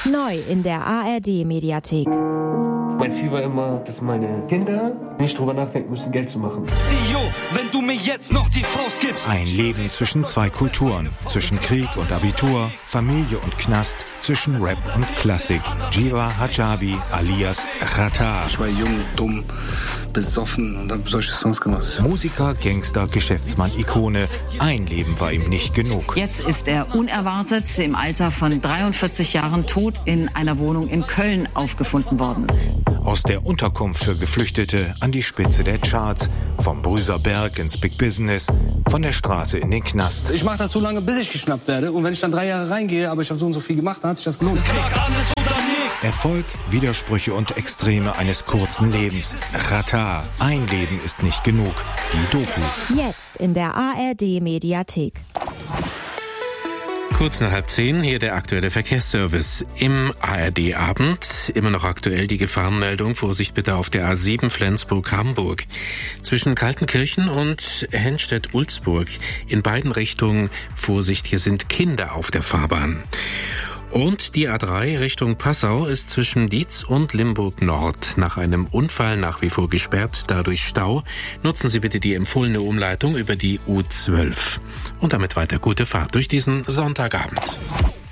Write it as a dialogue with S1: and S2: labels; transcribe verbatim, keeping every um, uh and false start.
S1: Neu in der A R D-Mediathek.
S2: Mein Ziel war immer, dass meine Kinder nicht drüber nachdenken müssen, Geld zu machen.
S3: C E O, wenn du mir jetzt noch die Faust gibst.
S4: Ein Leben zwischen zwei Kulturen, zwischen Krieg und Abitur, Familie und Knast, zwischen Rap und Klassik. Jiva Hijabi alias Xatar.
S5: Ich war jung, dumm, besoffen und habe solche Songs gemacht.
S4: Musiker, Gangster, Geschäftsmann, Ikone. Ein Leben war ihm nicht genug.
S6: Jetzt ist er unerwartet im Alter von dreiundvierzig Jahren tot in einer Wohnung in Köln aufgefunden worden.
S4: Aus der Unterkunft für Geflüchtete an die Spitze der Charts, vom Brüserberg ins Big Business, von der Straße in den Knast.
S5: Ich mache das so lange, bis ich geschnappt werde. Und wenn ich dann drei Jahre reingehe, aber ich habe so und so viel gemacht, dann hat sich das gelohnt.
S4: Erfolg, Widersprüche und Extreme eines kurzen Lebens. Xatar, ein Leben ist nicht genug. Die Doku.
S1: Jetzt in der A R D-Mediathek.
S7: Kurz nach halb zehn, hier der aktuelle Verkehrsservice. Im A R D-Abend immer noch aktuell die Gefahrenmeldung. Vorsicht bitte auf der A sieben Flensburg-Hamburg. Zwischen Kaltenkirchen und Henstedt-Ulzburg in beiden Richtungen Vorsicht, hier sind Kinder auf der Fahrbahn. Und die A drei Richtung Passau ist zwischen Dietz und Limburg Nord nach einem Unfall nach wie vor gesperrt, dadurch Stau. Nutzen Sie bitte die empfohlene Umleitung über die U zwölf. Und damit weiter gute Fahrt durch diesen Sonntagabend.